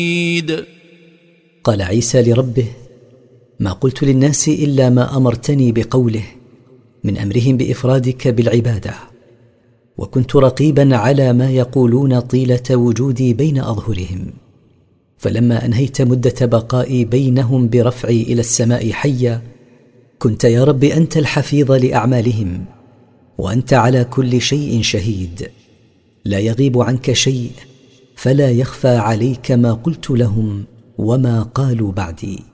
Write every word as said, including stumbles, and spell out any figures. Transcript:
قال عيسى لربه: ما قلت للناس إلا ما أمرتني بقوله من أمرهم بإفرادك بالعبادة، وكنت رقيبا على ما يقولون طيلة وجودي بين أظهرهم. فلما أنهيت مدة بقائي بينهم برفعي إلى السماء حيا، كنت يا رب أنت الحفيظ لأعمالهم، وأنت على كل شيء شهيد، لا يغيب عنك شيء، فلا يخفى عليك ما قلت لهم وما قالوا بعدي.